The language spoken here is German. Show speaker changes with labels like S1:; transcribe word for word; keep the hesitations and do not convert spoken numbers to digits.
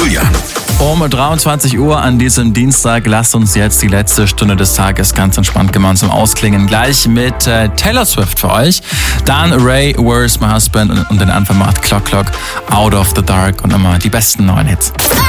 S1: Julian.
S2: Um dreiundzwanzig Uhr an diesem Dienstag lasst uns jetzt die letzte Stunde des Tages ganz entspannt gemeinsam ausklingen. Gleich mit äh, Taylor Swift für euch. Dann Ray, Where's My Husband und, und den Anfang macht Clock Clock, Out of the Dark und immer die besten neuen Hits.